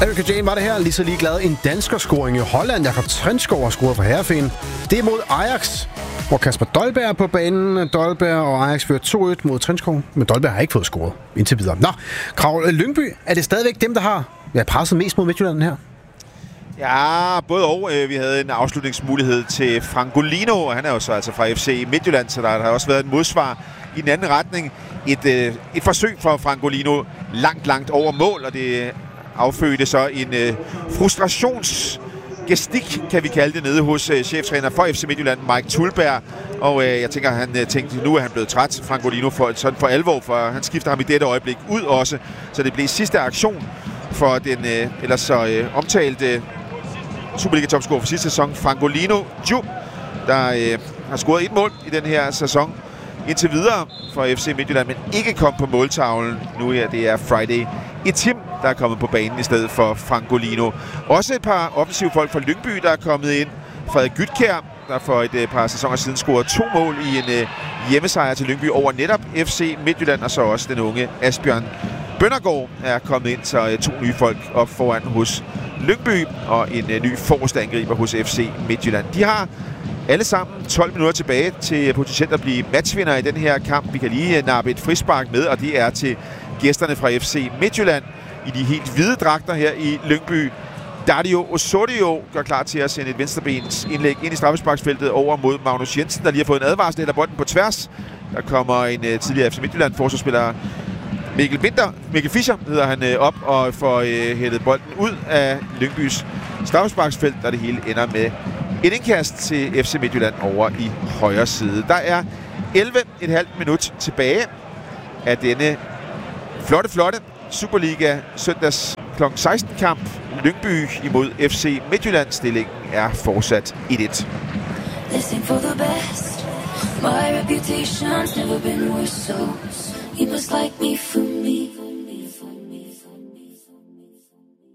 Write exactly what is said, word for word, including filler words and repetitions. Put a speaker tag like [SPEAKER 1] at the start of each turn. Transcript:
[SPEAKER 1] Erika Jane var det her, lige så ligeglad. En danskerscoring i Holland. Jakob Trenskov har scoret for Herrefeen. Det er mod Ajax, hvor Kasper Dolberg er på banen. Dolberg og Ajax fører to et mod Trenskov, men Dolberg har ikke fået scoret indtil videre. Nå, Krav Lyngby, er det stadigvæk dem, der har ja, presset mest mod Midtjylland her?
[SPEAKER 2] Ja, både og. Vi havde en afslutningsmulighed til Frangolino, og han er jo så altså fra F C Midtjylland, så der har også været et modsvar i den anden retning. Et, et forsøg for Frangolino langt, langt over mål, og det affødte så en uh, frustrationsgestik, kan vi kalde det, nede hos uh, cheftræner for F C Midtjylland, Mike Tulberg. Og uh, jeg tænker, han uh, tænkte, nu er han blevet træt, Frangolino, for, sådan for alvor, for han skifter ham i dette øjeblik ud også. Så det blev sidste aktion for den uh, ellers så uh, omtalte Superliga-topscorer for sidste sæson, Frangolino Ju, der uh, har scoret et mål i den her sæson indtil videre for F C Midtjylland, men ikke kom på måltavlen nu her. Det er Friday Etim, der er kommet på banen i stedet for Frangolino. Også et par offensive folk fra Lyngby, der er kommet ind. Frederik Gytkjær, der for et par sæsoner siden scorede to mål i en uh, hjemmesejr til Lyngby over netop F C Midtjylland, og så også den unge Asbjørn Bøndergaard er kommet ind, så uh, to nye folk op foran hos Lyngby, og en uh, ny forreste angriber hos F C Midtjylland. De har alle sammen tolv minutter tilbage til potentielt at blive matchvinder i den her kamp. Vi kan lige nappe et frispark med, og det er til gæsterne fra F C Midtjylland i de helt hvide dragter her i Lyngby. Dario Osorio gør klar til at sende et venstrebens indlæg ind i straffesparksfeltet over mod Magnus Jensen, der lige har fået en advarsel, eller bolden på tværs. Der kommer en uh, tidligere F C Midtjylland forsvarsspiller, Mikkel Winter, Mikkel Fischer hedder han, uh, op og får uh, hættet bolden ud af Lyngbys straffesparksfelt, der det hele ender med et indkast til F C Midtjylland over i højre side. Der er elleve komma fem minut tilbage af denne flotte, flotte Superliga søndags klokken seksten kamp. Lyngby imod F C Midtjylland. Stillingen er fortsat et et.
[SPEAKER 3] Listen for the best. My reputation's never been worse, so you must like me for me.